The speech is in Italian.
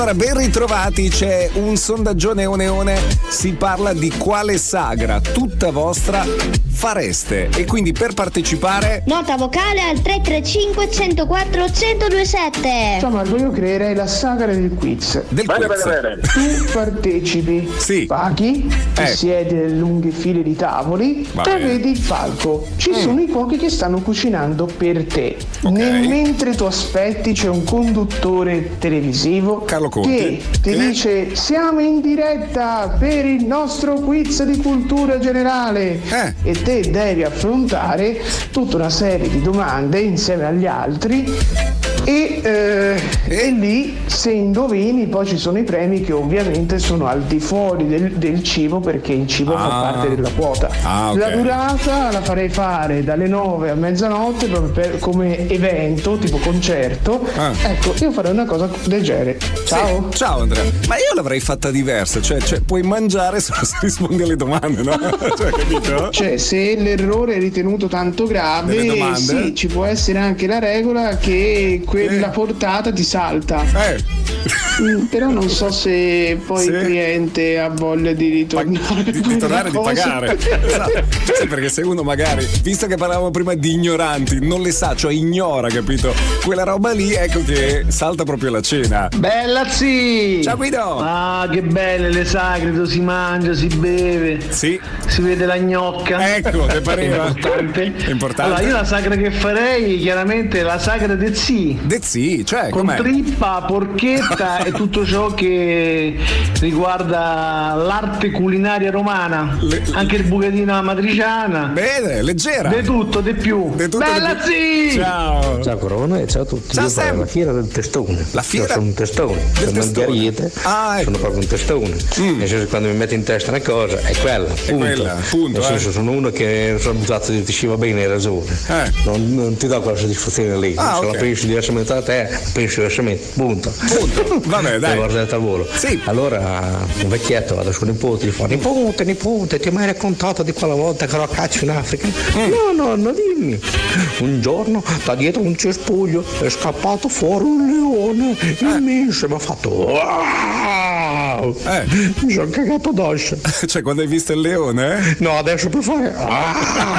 Allora, ben ritrovati, c'è un sondaggione oneone, si parla di quale sagra tutta vostra fareste e quindi per partecipare Nota vocale al 335 104 1027. Ciao Marco, io creerei la sagra del quiz. bene. Tu partecipi, Sì. paghi, ti siedi nelle lunghe file di tavoli Va e bene. vedi il palco. Ci sono i cuochi che stanno cucinando per te. Mentre tu aspetti c'è un conduttore televisivo Carlo Conti. che ti dice siamo in diretta per il nostro quiz di cultura generale e te devi affrontare tutta una serie di domande insieme agli altri e lì se indovini poi ci sono i premi che ovviamente sono al di fuori del cibo, perché il cibo fa parte della quota. Ok. La durata la farei fare dalle 9 a mezzanotte proprio come evento, tipo concerto. Ecco, io farei una cosa del genere. Ciao. Sì. Ciao Andrea, ma io l'avrei fatta diversa, cioè puoi mangiare solo se rispondi alle domande, no? Cioè, capito? Cioè, se l'errore è ritenuto tanto grave, Delle domande? sì, ci può essere anche la regola che quella portata ti salta. Però non so se poi il cliente ha voglia di ritornare di tornare di pagare. Esatto. Sì, perché se uno magari, visto che parlavamo prima di ignoranti, non le sa, cioè ignora, capito? Quella roba lì, ecco che salta proprio la cena. Bella zii! Ciao Guido! Ah, che belle le sagre, dove si mangia, si beve. Sì. Si vede la gnocca. Ecco, che pareva. È importante. Allora, io la sagra che farei, chiaramente, è la sagra de zii. De zii, cioè, con com'è? trippa, porchetta e tutto ciò che riguarda l'arte culinaria romana. Anche il bucatino alla matriciana. Bene, leggera. De tutto, di più. Bella zii! Ciao! Ciao Corona e ciao a tutti. Ciao, Io farò Sam. la fiera del testone. La fiera Io sono un testone, del sono testone. Margherite, sono proprio un testone. Nel senso che quando mi metto in testa una cosa è quella, punto. quella, punto, Nel senso sono uno che sono abituato a dirti sì va bene, hai ragione. Non ti do quella soddisfazione lì. Se ok. la pensi diversamente da te, pensi diversamente, punto. Vabbè, dai. Guarda al volo. Sì. Allora un vecchietto va da suo nipote, gli fa nipote, ti hai mai raccontato di quella volta che ero a caccia in Africa? No, dimmi. Un giorno da dietro un cespuglio è scappato fuori un leone immenso e mi ha fatto wow! Mi sono cagato addosso. Cioè, quando hai visto il leone? No, adesso per fare